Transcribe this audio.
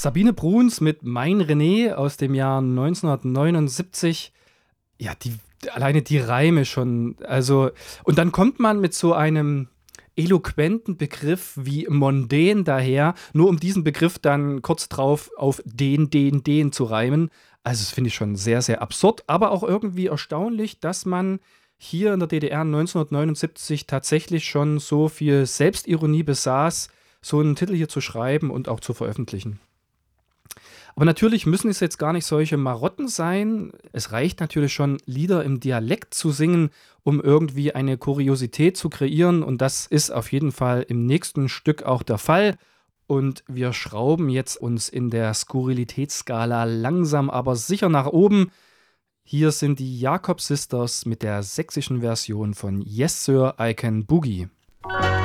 Sabine Bruns mit Mein René aus dem Jahr 1979. Ja, alleine die Reime schon. Also, und dann kommt man mit so einem eloquenten Begriff wie mondän daher, nur um diesen Begriff dann kurz drauf auf den zu reimen. Also, das finde ich schon sehr, sehr absurd, aber auch irgendwie erstaunlich, dass man hier in der DDR 1979 tatsächlich schon so viel Selbstironie besaß, so einen Titel hier zu schreiben und auch zu veröffentlichen. Aber natürlich müssen es jetzt gar nicht solche Marotten sein. Es reicht natürlich schon, Lieder im Dialekt zu singen, um irgendwie eine Kuriosität zu kreieren. Und das ist auf jeden Fall im nächsten Stück auch der Fall. Und wir schrauben jetzt uns in der Skurrilitätsskala langsam aber sicher nach oben. Hier sind die Jakob Sisters mit der sächsischen Version von Yes Sir, I Can Boogie.